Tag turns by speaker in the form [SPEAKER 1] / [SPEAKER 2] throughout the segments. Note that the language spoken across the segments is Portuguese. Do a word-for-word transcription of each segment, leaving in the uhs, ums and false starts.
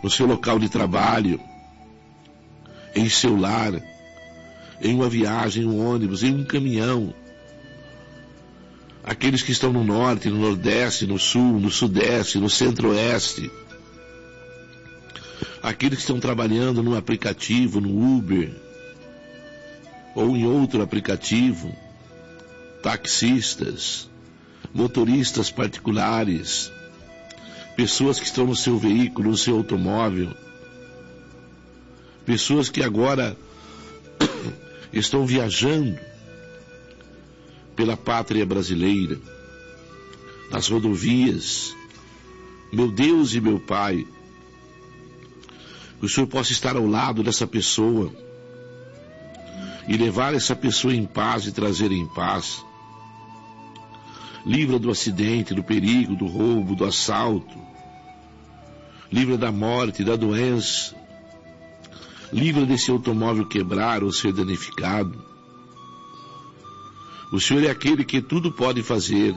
[SPEAKER 1] no seu local de trabalho, em seu lar, em uma viagem, em um ônibus, em um caminhão. Aqueles que estão no norte, no nordeste, no sul, no sudeste, no centro-oeste. Aqueles que estão trabalhando num aplicativo, no Uber, ou em outro aplicativo. Taxistas, motoristas particulares, pessoas que estão no seu veículo, no seu automóvel, pessoas que agora estão viajando pela pátria brasileira, nas rodovias. Meu Deus e meu Pai, que o Senhor possa estar ao lado dessa pessoa e levar essa pessoa em paz e trazer em paz. Livra do acidente, do perigo, do roubo, do assalto. Livra da morte, da doença. Livra desse automóvel quebrar ou ser danificado. O Senhor é aquele que tudo pode fazer.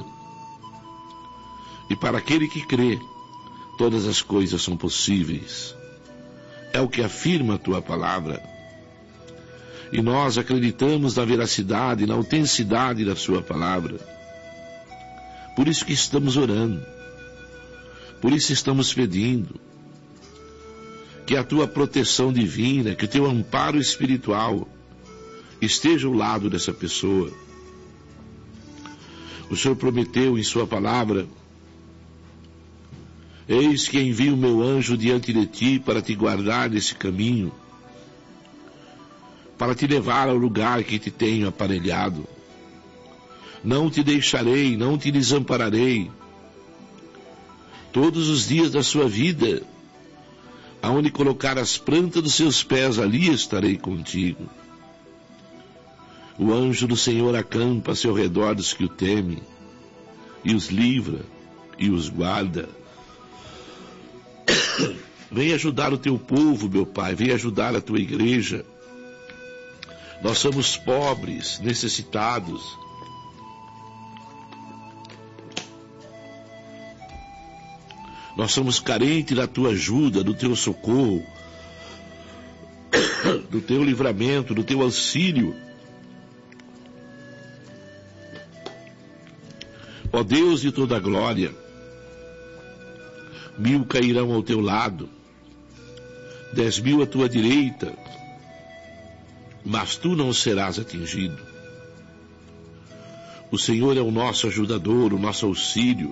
[SPEAKER 1] E para aquele que crê, todas as coisas são possíveis. É o que afirma a tua palavra. E nós acreditamos na veracidade, na autenticidade da sua palavra. Por isso que estamos orando. Por isso estamos pedindo que a tua proteção divina, que o teu amparo espiritual esteja ao lado dessa pessoa. O Senhor prometeu em sua palavra: eis que envio o meu anjo diante de ti para te guardar nesse caminho, para te levar ao lugar que te tenho aparelhado. Não te deixarei, não te desampararei. Todos os dias da sua vida, aonde colocar as plantas dos seus pés, ali estarei contigo. O anjo do Senhor acampa-se ao redor dos que o temem, e os livra, e os guarda. Vem ajudar o teu povo, meu Pai, vem ajudar a tua igreja. Nós somos pobres, necessitados. Nós somos carentes da tua ajuda, do teu socorro, do teu livramento, do teu auxílio. Ó Deus de toda a glória, mil cairão ao teu lado, dez mil à tua direita, mas tu não serás atingido. O Senhor é o nosso ajudador, o nosso auxílio,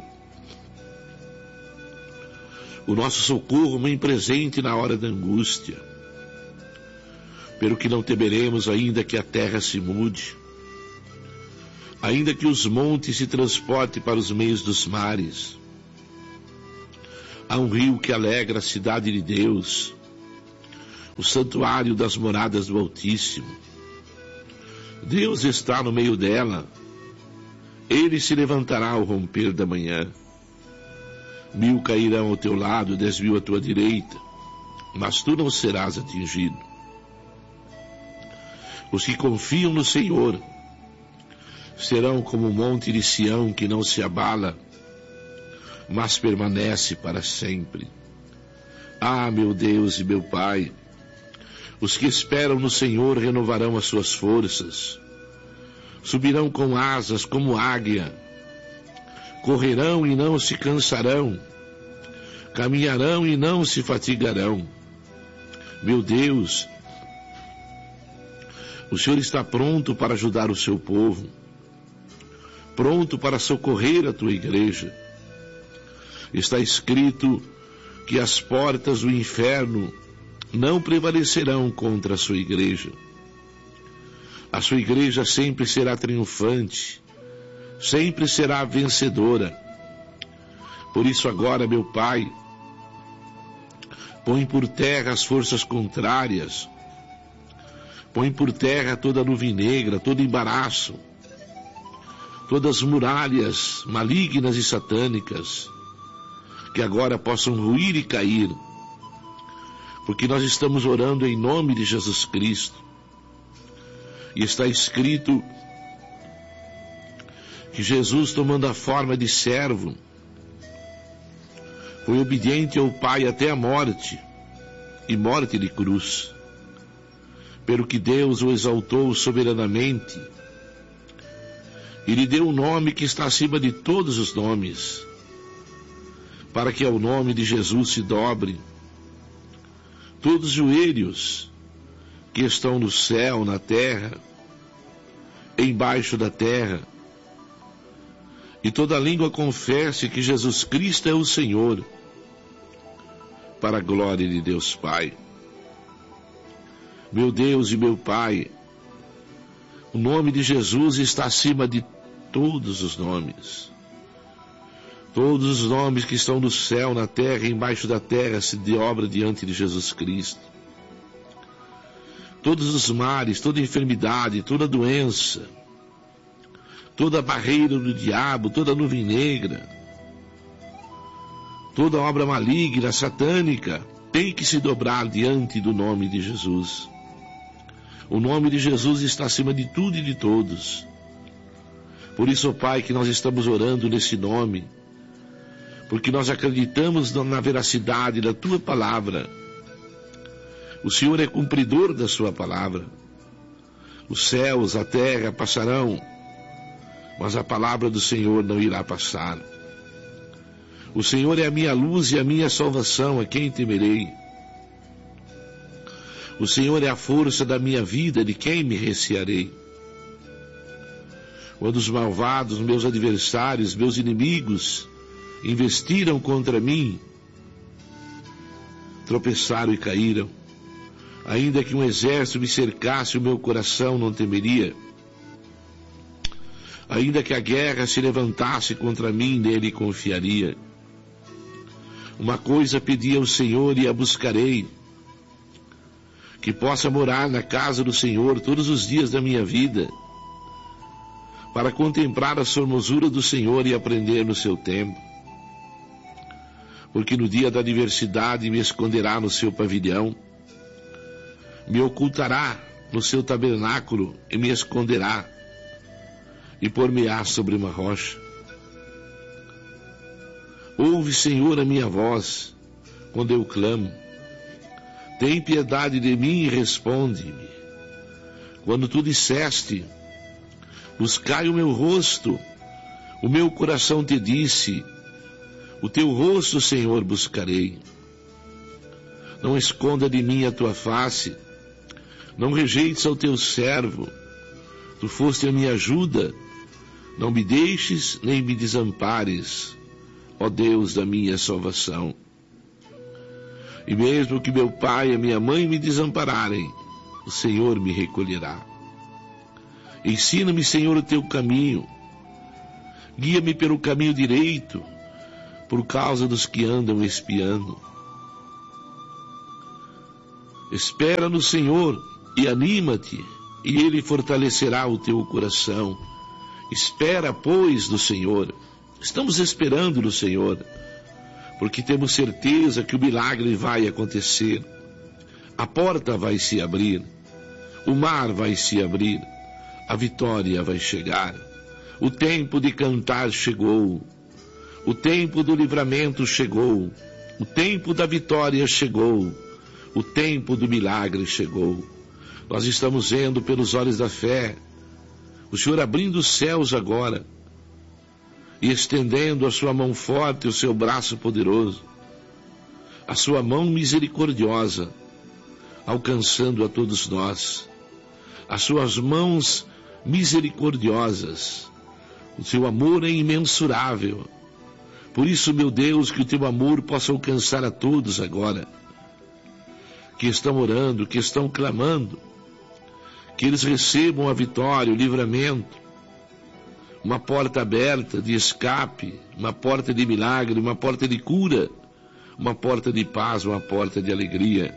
[SPEAKER 1] o nosso socorro bem presente na hora da angústia. Pelo que não temeremos, ainda que a terra se mude, ainda que os montes se transportem para os meios dos mares. Há um rio que alegra a cidade de Deus, o santuário das moradas do Altíssimo. Deus está no meio dela. Ele se levantará ao romper da manhã. Mil cairão ao teu lado, dez mil à tua direita, mas tu não serás atingido. Os que confiam no Senhor serão como o monte de Sião, que não se abala, mas permanece para sempre. Ah, meu Deus e meu Pai, os que esperam no Senhor renovarão as suas forças, subirão com asas como águia, correrão e não se cansarão, caminharão e não se fatigarão. Meu Deus, o Senhor está pronto para ajudar o seu povo, pronto para socorrer a tua igreja. Está escrito que as portas do inferno não prevalecerão contra a sua igreja. A sua igreja sempre será triunfante, sempre será vencedora. Por isso agora, meu Pai, põe por terra as forças contrárias, põe por terra toda nuvem negra, todo embaraço, todas as muralhas malignas e satânicas, que agora possam ruir e cair, porque nós estamos orando em nome de Jesus Cristo. E está escrito que Jesus, tomando a forma de servo, foi obediente ao Pai até a morte, e morte de cruz, pelo que Deus o exaltou soberanamente e lhe deu um nome que está acima de todos os nomes, para que ao nome de Jesus se dobre todos os joelhos que estão no céu, na terra, embaixo da terra, e toda língua confesse que Jesus Cristo é o Senhor, para a glória de Deus Pai. Meu Deus e meu Pai, o nome de Jesus está acima de todos os nomes. Todos os nomes que estão no céu, na terra e embaixo da terra se dobra diante de Jesus Cristo. Todos os males, toda enfermidade, toda doença, toda barreira do diabo, toda nuvem negra, toda obra maligna, satânica, tem que se dobrar diante do nome de Jesus. O nome de Jesus está acima de tudo e de todos. Por isso, ó Pai, que nós estamos orando nesse nome, porque nós acreditamos na veracidade da Tua palavra. O Senhor é cumpridor da Sua palavra. Os céus, a terra passarão, mas a palavra do Senhor não irá passar. O Senhor é a minha luz e a minha salvação, a quem temerei? O Senhor é a força da minha vida, de quem me recearei? Quando os malvados, meus adversários, meus inimigos, investiram contra mim, tropeçaram e caíram. Ainda que um exército me cercasse, o meu coração não temeria. Ainda que a guerra se levantasse contra mim, nele confiaria. Uma coisa pedi ao Senhor e a buscarei, que possa morar na casa do Senhor todos os dias da minha vida, para contemplar a formosura do Senhor e aprender no seu tempo. Porque no dia da adversidade me esconderá no seu pavilhão, me ocultará no seu tabernáculo e me esconderá, e pôr-me-á sobre uma rocha. Ouve, Senhor, a minha voz, quando eu clamo. Tem piedade de mim e responde-me. Quando tu disseste, buscai o meu rosto, o meu coração te disse, o teu rosto, Senhor, buscarei. Não esconda de mim a tua face, não rejeites ao teu servo. Tu foste a minha ajuda, não me deixes nem me desampares, ó Deus da minha salvação. E mesmo que meu pai e a minha mãe me desampararem, o Senhor me recolherá. Ensina-me, Senhor, o teu caminho, guia-me pelo caminho direito, por causa dos que andam espiando. Espera no Senhor e anima-te, e Ele fortalecerá o teu coração. Espera, pois, no Senhor. Estamos esperando no Senhor, porque temos certeza que o milagre vai acontecer. A porta vai se abrir, o mar vai se abrir, a vitória vai chegar. O tempo de cantar chegou, o tempo do livramento chegou, o tempo da vitória chegou, o tempo do milagre chegou. Nós estamos vendo pelos olhos da fé, o Senhor abrindo os céus agora, e estendendo a sua mão forte, o seu braço poderoso, a sua mão misericordiosa, alcançando a todos nós, as suas mãos misericordiosas, o seu amor é imensurável. Por isso, meu Deus, que o teu amor possa alcançar a todos agora, que estão orando, que estão clamando, que eles recebam a vitória, o livramento, uma porta aberta de escape, uma porta de milagre, uma porta de cura, uma porta de paz, uma porta de alegria.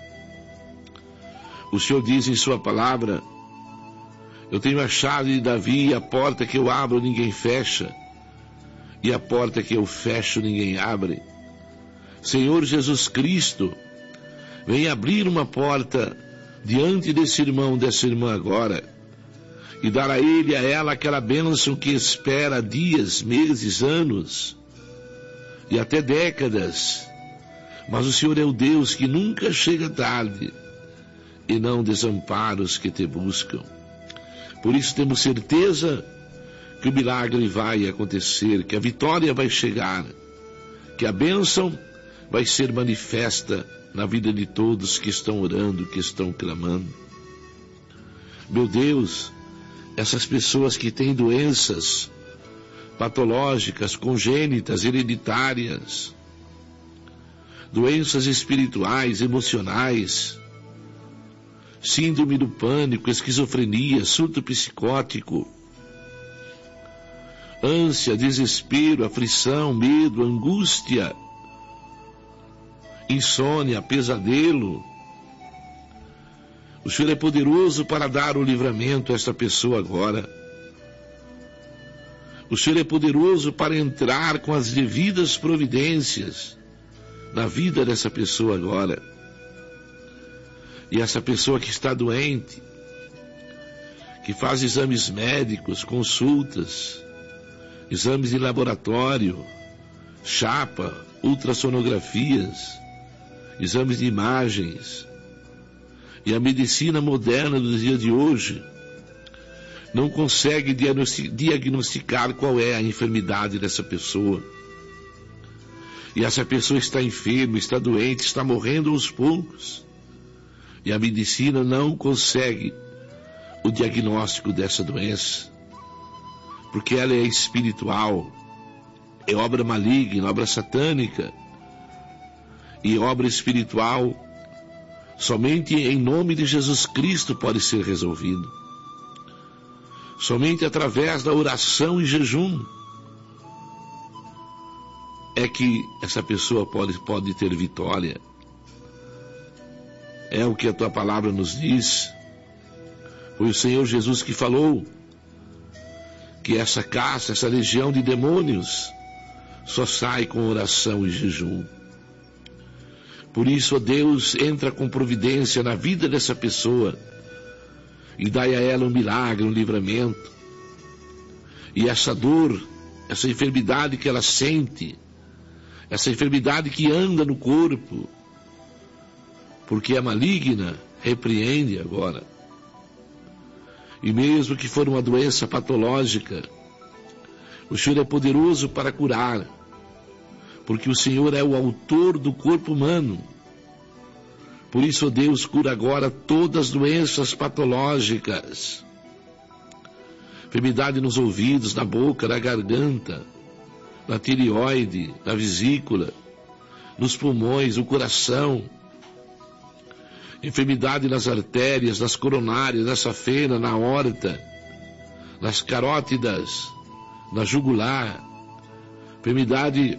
[SPEAKER 1] O Senhor diz em sua palavra, eu tenho a chave de Davi, e a porta que eu abro ninguém fecha, e a porta que eu fecho ninguém abre. Senhor Jesus Cristo, vem abrir uma porta diante desse irmão, dessa irmã agora, e dar a ele e a ela aquela bênção que espera dias, meses, anos e até décadas, Mas o Senhor é o Deus que nunca chega tarde e não desampara os que te buscam. Por isso temos certeza que o milagre vai acontecer, que a vitória vai chegar, que a bênção vai ser manifesta na vida de todos que estão orando, que estão clamando. Meu Deus, essas pessoas que têm doenças patológicas, congênitas, hereditárias, doenças espirituais, emocionais, síndrome do pânico, esquizofrenia, surto psicótico, ânsia, desespero, aflição, medo, angústia, insônia, pesadelo. O Senhor é poderoso para dar o livramento a esta pessoa agora. O Senhor é poderoso para entrar com as devidas providências na vida dessa pessoa agora. E essa pessoa que está doente, que faz exames médicos, consultas, exames de laboratório, chapa, ultrassonografias, exames de imagens, e a medicina moderna do dia de hoje não consegue diagnosticar qual é a enfermidade dessa pessoa. E essa pessoa está enferma, está doente, está morrendo aos poucos. E a medicina não consegue o diagnóstico dessa doença, porque ela é espiritual, é obra maligna, obra satânica. E obra espiritual, somente em nome de Jesus Cristo pode ser resolvido. Somente através da oração e jejum é que essa pessoa pode, pode ter vitória. É o que a tua palavra nos diz. Foi o Senhor Jesus que falou que essa caça, essa legião de demônios só sai com oração e jejum. Por isso, ó Deus, entra com providência na vida dessa pessoa e dai a ela um milagre, um livramento. E essa dor, essa enfermidade que ela sente, essa enfermidade que anda no corpo, porque é maligna, repreende agora. E mesmo que for uma doença patológica, o Senhor é poderoso para curar, porque o Senhor é o autor do corpo humano. Por isso, ó Deus, cura agora todas as doenças patológicas. Enfermidade nos ouvidos, na boca, na garganta, na tireoide, na vesícula, nos pulmões, no coração. Enfermidade nas artérias, nas coronárias, na safena, na aorta, nas carótidas, na jugular. Enfermidade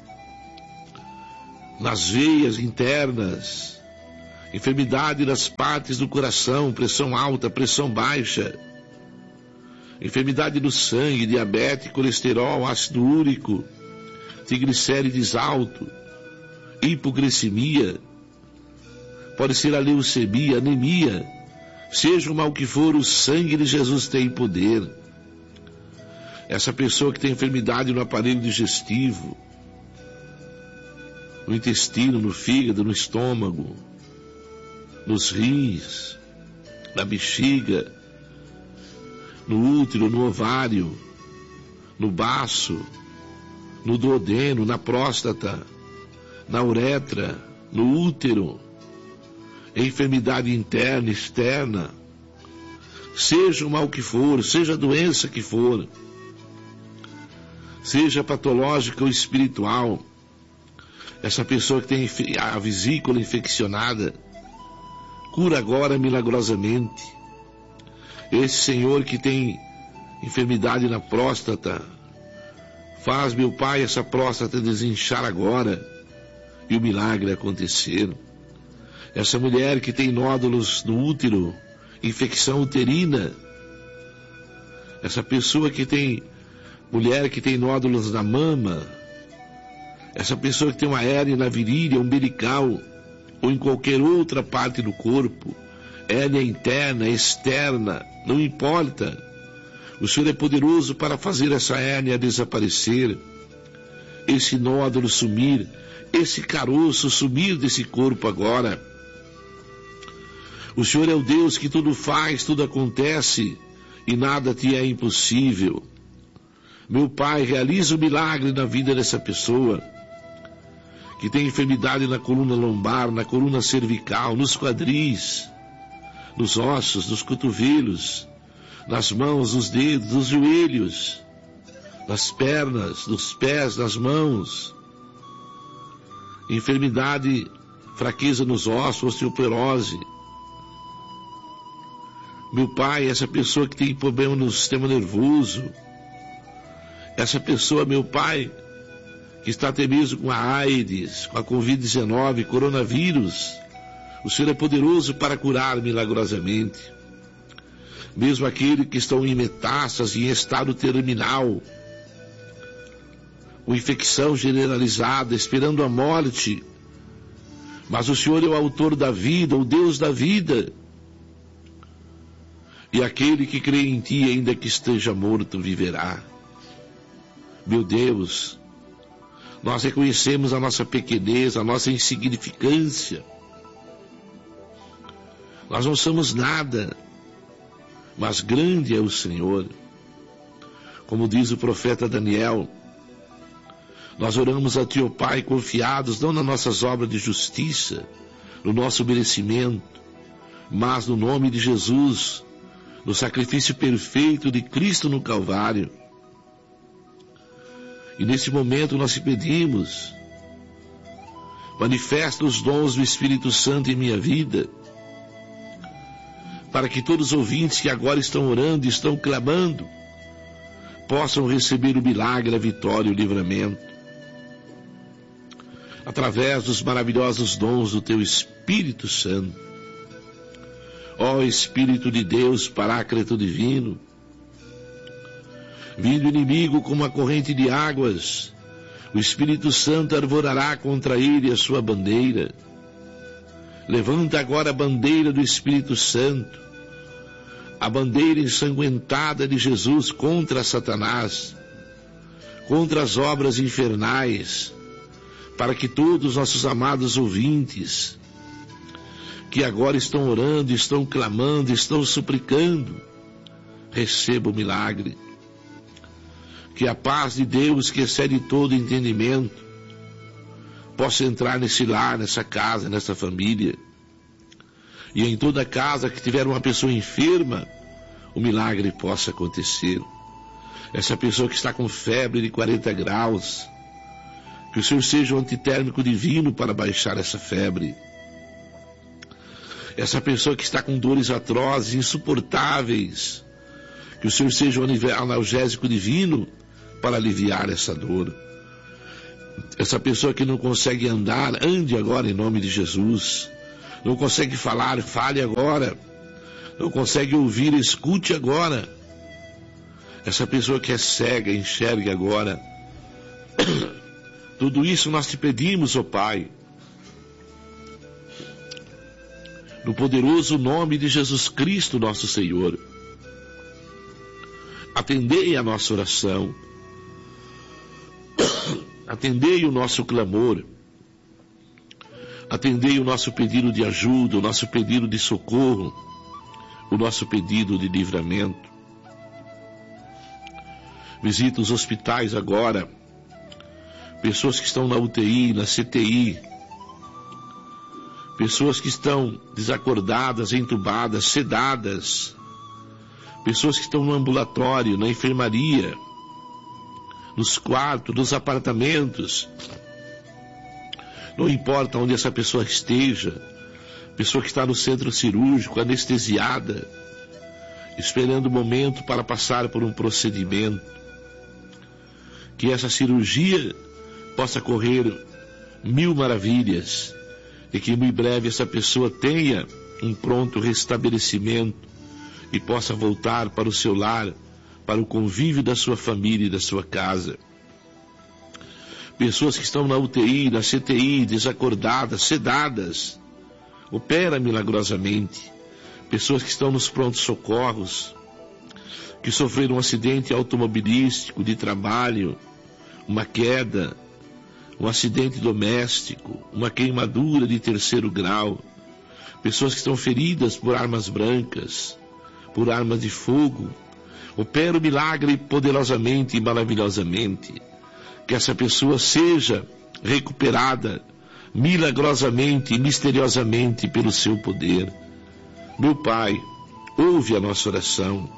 [SPEAKER 1] nas veias internas, enfermidade nas partes do coração, pressão alta, pressão baixa, enfermidade do sangue, diabetes, colesterol, ácido úrico, triglicérides alto, hipoglicemia, pode ser a leucemia, anemia, seja o mal que for, o sangue de Jesus tem poder. Essa pessoa que tem enfermidade no aparelho digestivo, no intestino, no fígado, no estômago, nos rins, na bexiga, no útero, no ovário, no baço, no duodeno, na próstata, na uretra, no útero, enfermidade interna, externa, seja o mal que for, seja a doença que for, seja patológica ou espiritual, essa pessoa que tem a vesícula infeccionada, cura agora milagrosamente. Esse Senhor que tem enfermidade na próstata, faz, meu Pai, essa próstata desinchar agora e o milagre acontecer. Essa mulher que tem nódulos no útero, infecção uterina, essa pessoa que tem, mulher que tem nódulos na mama, essa pessoa que tem uma hérnia na virilha, umbilical, ou em qualquer outra parte do corpo, hérnia interna, externa, não importa. O Senhor é poderoso para fazer essa hérnia desaparecer esse nódulo sumir, esse caroço sumir desse corpo agora. O Senhor é o Deus que tudo faz, tudo acontece e nada te é impossível. Meu Pai, realiza o milagre na vida dessa pessoa que tem enfermidade na coluna lombar, na coluna cervical, nos quadris, nos ossos, nos cotovelos, nas mãos, nos dedos, nos joelhos, nas pernas, nos pés, nas mãos. Enfermidade, fraqueza nos ossos, osteoporose. Meu Pai, essa pessoa que tem problema no sistema nervoso, essa pessoa, meu Pai, que está até mesmo com a AIDS, com a covid dezenove, coronavírus, o Senhor é poderoso para curar milagrosamente. Mesmo aquele que estão em metástase, em estado terminal, com infecção generalizada, esperando a morte, mas o Senhor é o autor da vida, o Deus da vida. E aquele que crê em Ti, ainda que esteja morto, viverá. Meu Deus, nós reconhecemos a nossa pequenez, a nossa insignificância. Nós não somos nada, mas grande é o Senhor. Como diz o profeta Daniel, nós oramos a Ti, ó Pai, confiados não nas nossas obras de justiça, no nosso merecimento, mas no nome de Jesus, no sacrifício perfeito de Cristo no Calvário. E nesse momento nós te pedimos, manifesta os dons do Espírito Santo em minha vida, para que todos os ouvintes que agora estão orando, estão clamando, possam receber o milagre, a vitória e o livramento, através dos maravilhosos dons do Teu Espírito Santo. Ó Espírito de Deus, Paráclito divino, vindo o inimigo como uma corrente de águas, o Espírito Santo arvorará contra ele a sua bandeira. Levanta agora a bandeira do Espírito Santo, a bandeira ensanguentada de Jesus contra Satanás, contra as obras infernais, para que todos os nossos amados ouvintes, que agora estão orando, estão clamando, estão suplicando, recebam o milagre. Que a paz de Deus, que excede todo entendimento, possa entrar nesse lar, nessa casa, nessa família. E em toda casa que tiver uma pessoa enferma, o milagre possa acontecer. Essa pessoa que está com febre de quarenta graus, que o Senhor seja um antitérmico divino para baixar essa febre. Essa pessoa que está com dores atrozes, insuportáveis, que o Senhor seja um analgésico divino para aliviar essa dor. Essa pessoa que não consegue andar, ande agora em nome de Jesus. Não consegue falar, fale agora. Não consegue ouvir, escute agora. Essa pessoa que é cega, enxergue agora. Tudo isso nós te pedimos, ó Pai, no poderoso nome de Jesus Cristo, nosso Senhor. Atendei a nossa oração, atendei o nosso clamor, atendei o nosso pedido de ajuda, o nosso pedido de socorro, o nosso pedido de livramento. Visita os hospitais agora, pessoas que estão na U T I, na C T I, pessoas que estão desacordadas, entubadas, sedadas, pessoas que estão no ambulatório, na enfermaria, nos quartos, nos apartamentos, não importa onde essa pessoa esteja, pessoa que está no centro cirúrgico, anestesiada, esperando o momento para passar por um procedimento, que essa cirurgia possa correr mil maravilhas, e que em breve essa pessoa tenha um pronto restabelecimento e possa voltar para o seu lar, para o convívio da sua família e da sua casa. Pessoas que estão na U T I, na C T I, desacordadas, sedadas, opera milagrosamente. Pessoas que estão nos prontos socorros, que sofreram um acidente automobilístico, de trabalho, uma queda, um acidente doméstico, uma queimadura de terceiro grau, pessoas que estão feridas por armas brancas, por armas de fogo. Opera o milagre poderosamente e maravilhosamente. Que essa pessoa seja recuperada milagrosamente e misteriosamente pelo seu poder. Meu Pai, ouve a nossa oração.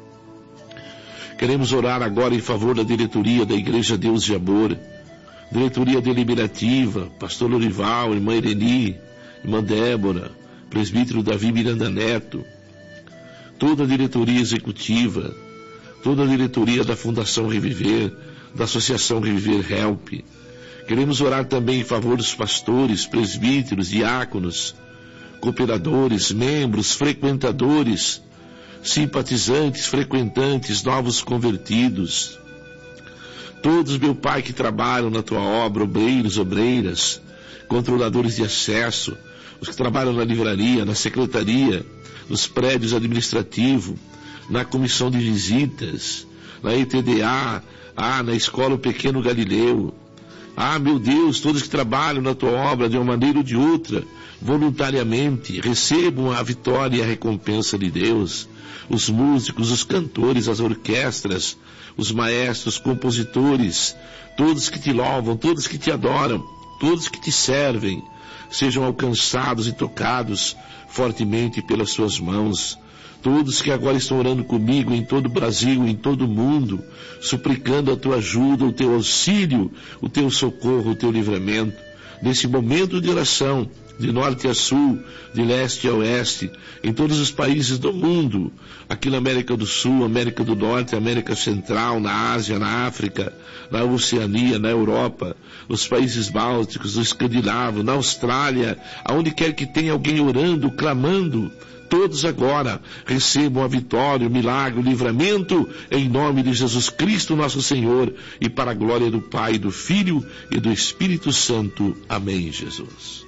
[SPEAKER 1] Queremos orar agora em favor da diretoria da Igreja Deus de Amor, diretoria deliberativa, pastor Lorival, irmã Ireni, irmã Débora, presbítero Davi Miranda Neto, toda a diretoria executiva, toda a diretoria da Fundação Reviver, da Associação Reviver Help. Queremos orar também em favor dos pastores, presbíteros, diáconos, cooperadores, membros, frequentadores, simpatizantes, frequentantes, novos convertidos. Todos, meu Pai, que trabalham na Tua obra, obreiros, obreiras, controladores de acesso, os que trabalham na livraria, na secretaria, nos prédios administrativos, na comissão de visitas, na E T D A, ah, na escola Pequeno Galileu. Ah, meu Deus, todos que trabalham na Tua obra de uma maneira ou de outra, voluntariamente, recebam a vitória e a recompensa de Deus. Os músicos, os cantores, as orquestras, os maestros, compositores, todos que Te louvam, todos que Te adoram, todos que Te servem, sejam alcançados e tocados fortemente pelas Suas mãos. Todos que agora estão orando comigo em todo o Brasil, em todo o mundo, suplicando a Tua ajuda, o Teu auxílio, o Teu socorro, o Teu livramento. Nesse momento de oração, de norte a sul, de leste a oeste, em todos os países do mundo, aqui na América do Sul, América do Norte, América Central, na Ásia, na África, na Oceania, na Europa, nos países bálticos, no Escandinavo, na Austrália, aonde quer que tenha alguém orando, clamando, todos agora recebam a vitória, o milagre, o livramento, em nome de Jesus Cristo, nosso Senhor, e para a glória do Pai, do Filho e do Espírito Santo. Amém, Jesus.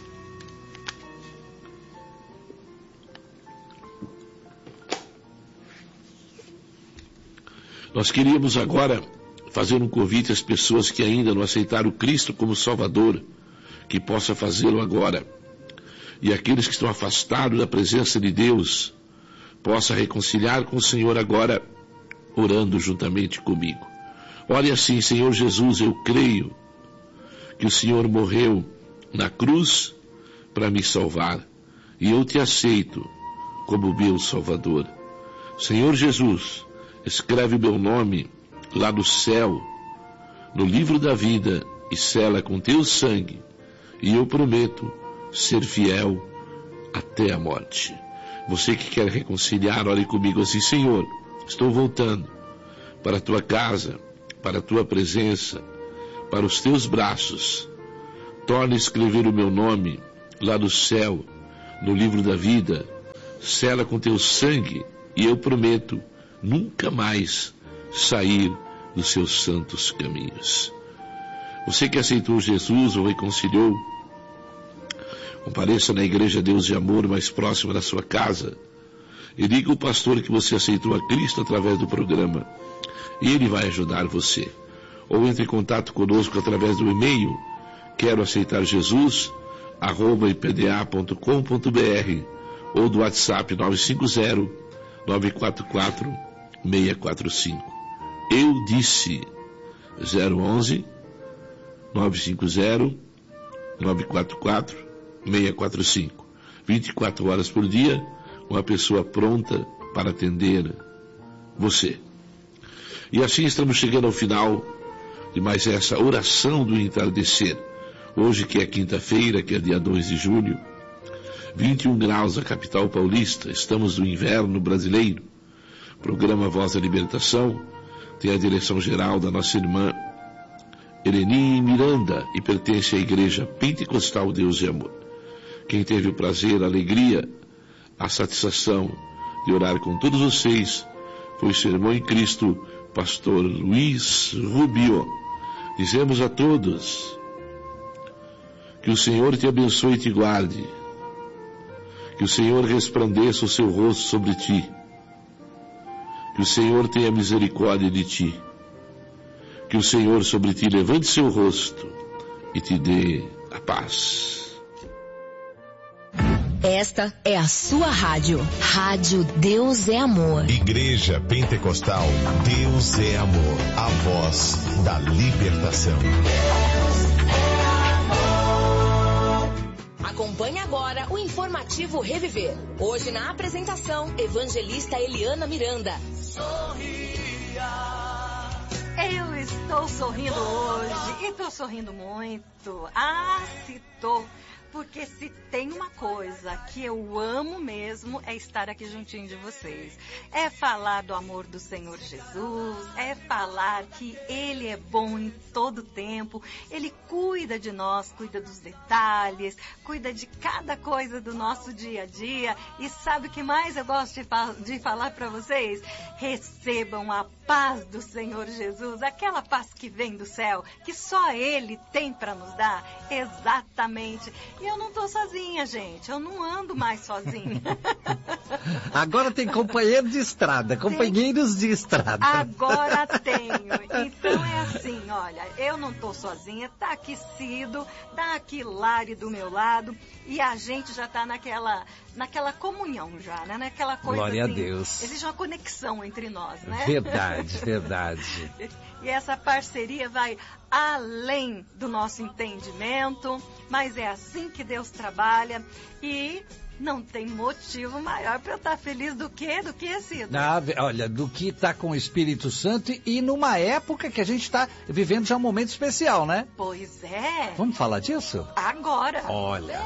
[SPEAKER 1] Nós queríamos agora fazer um convite às pessoas que ainda não aceitaram Cristo como Salvador, que possa fazê-lo agora. E aqueles que estão afastados da presença de Deus, possa reconciliar com o Senhor agora, orando juntamente comigo. Ore assim: Senhor Jesus, eu creio que o Senhor morreu na cruz para me salvar, e eu Te aceito como meu Salvador. Senhor Jesus, escreve meu nome lá no céu, no livro da vida, e sela com Teu sangue, e eu prometo ser fiel até a morte. Você que quer reconciliar, ore comigo assim: Senhor, estou voltando para a Tua casa, para a Tua presença, para os Teus braços. Torna a escrever o meu nome lá no céu, no livro da vida, sela com Teu sangue, e eu prometo nunca mais sair dos Seus santos caminhos. Você que aceitou Jesus ou reconciliou, compareça na Igreja Deus de Amor mais próxima da sua casa e diga ao pastor que você aceitou a Cristo através do programa, e ele vai ajudar você. Ou entre em contato conosco através do e-mail quero aceitar Jesus arroba i p d a ponto com ponto b r ou do WhatsApp nove cinco zero, nove quatro quatro, seis quatro cinco. Eu disse zero onze, nove cinco zero, nove quatro quatro, seis quatro cinco. vinte e quatro horas por dia, uma pessoa pronta para atender você. E assim estamos chegando ao final de mais essa oração do entardecer. Hoje, que é quinta-feira, que é dia dois de julho, vinte e um graus na capital paulista, estamos no inverno brasileiro. Programa Voz da Libertação tem a direção geral da nossa irmã Ireni Miranda e pertence à Igreja Pentecostal Deus de Amor. Quem teve o prazer, a alegria, a satisfação de orar com todos vocês foi o seu irmão em Cristo, pastor Luiz Rubio. Dizemos a todos que o Senhor te abençoe e te guarde, que o Senhor resplandeça o seu rosto sobre ti, que o Senhor tenha misericórdia de ti, que o Senhor sobre ti levante seu rosto e te dê a paz.
[SPEAKER 2] Esta é a sua rádio. Rádio Deus é Amor.
[SPEAKER 3] Igreja Pentecostal Deus é Amor. A voz da libertação.
[SPEAKER 2] Acompanhe agora o informativo Reviver. Hoje na apresentação, evangelista Eliana Miranda.
[SPEAKER 4] Sorria. Eu estou sorrindo hoje e estou sorrindo muito. Ah, se tô. Porque se tem uma coisa que eu amo mesmo é estar aqui juntinho de vocês. É falar do amor do Senhor Jesus, é falar que Ele é bom em todo tempo, Ele cuida de nós, cuida dos detalhes, cuida de cada coisa do nosso dia a dia. E sabe o que mais eu gosto de, fa- de falar para vocês? Recebam a paz do Senhor Jesus, aquela paz que vem do céu, que só Ele tem para nos dar. Exatamente. E eu não tô sozinha, gente. Eu não ando mais sozinha.
[SPEAKER 5] Agora tem companheiro de estrada, companheiros de estrada.
[SPEAKER 4] Agora tenho. Então é assim, olha, eu não tô sozinha, tá aqui Cido, tá aqui Lari do meu lado, e a gente já tá naquela, naquela comunhão já, né? Naquela coisa
[SPEAKER 5] Glória
[SPEAKER 4] assim.
[SPEAKER 5] a Deus.
[SPEAKER 4] Existe uma conexão entre nós, né?
[SPEAKER 5] Verdade, verdade.
[SPEAKER 4] E essa parceria vai além do nosso entendimento, mas é assim que Deus trabalha e não tem motivo maior para eu estar feliz do que do que esse.
[SPEAKER 5] Ah, olha, do que tá com o Espírito Santo e numa época que a gente está vivendo já um momento especial, né?
[SPEAKER 4] Pois é.
[SPEAKER 5] Vamos falar disso?
[SPEAKER 4] Agora.
[SPEAKER 5] Olha.